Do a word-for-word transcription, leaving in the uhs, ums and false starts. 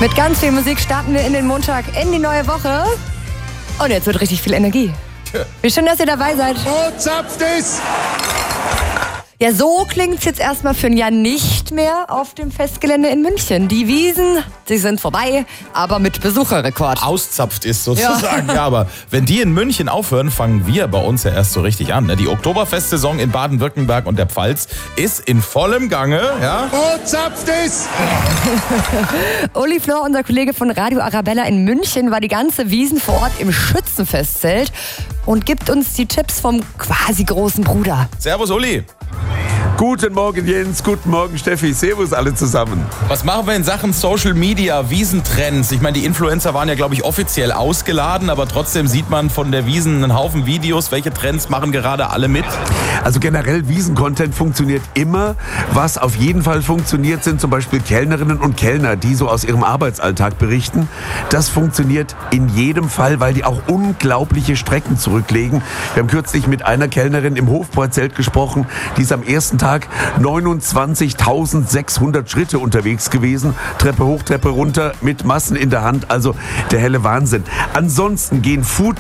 Mit ganz viel Musik starten wir in den Montag, in die neue Woche. Und jetzt wird richtig viel Energie. Wie schön, dass ihr dabei seid. So zapft es! Ja, so klingt's jetzt erstmal für ein Jahr nicht mehr auf dem Festgelände in München. Die Wiesen, sie sind vorbei, aber mit Besucherrekord. Auszapft ist sozusagen. Ja. ja, aber wenn die in München aufhören, fangen wir bei uns ja erst so richtig an. Die Oktoberfestsaison in Baden-Württemberg und der Pfalz ist in vollem Gange. Ja. So zapft es! Uli Flor, unser Kollege von Radio Arabella in München, war die ganze Wiesen vor Ort im Schützenfestzelt und gibt uns die Tipps vom quasi großen Bruder. Servus, Uli. Guten Morgen Jens, guten Morgen Steffi, servus alle zusammen. Was machen wir in Sachen Social Media, Wiesentrends? Ich meine, die Influencer waren ja, glaube ich, offiziell ausgeladen, aber trotzdem sieht man von der Wiesen einen Haufen Videos. Welche Trends machen gerade alle mit? Also generell Wiesen-Content funktioniert immer. Was auf jeden Fall funktioniert, sind zum Beispiel Kellnerinnen und Kellner, die so aus ihrem Arbeitsalltag berichten. Das funktioniert in jedem Fall, weil die auch unglaubliche Strecken zurücklegen. Wir haben kürzlich mit einer Kellnerin im Hofbräuzelt gesprochen, die ist am ersten Tag neunundzwanzigtausendsechshundert Schritte unterwegs gewesen. Treppe hoch, Treppe runter mit Massen in der Hand. Also der helle Wahnsinn. Ansonsten gehen Food